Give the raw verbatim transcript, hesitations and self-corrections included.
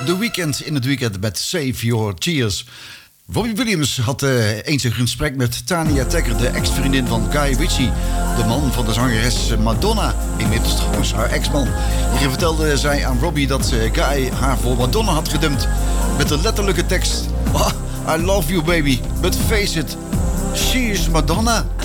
The Weeknd in het weekend met Save Your Tears. Robbie Williams had uh, eens een gesprek met Tanya Tekker, de ex-vriendin van Guy Ritchie. De man van de zangeres Madonna. Inmiddels trouwens haar ex-man. Hier vertelde zij aan Robbie dat uh, Guy haar voor Madonna had gedumpt. Met de letterlijke tekst: oh, I love you baby, but face it, she is Madonna.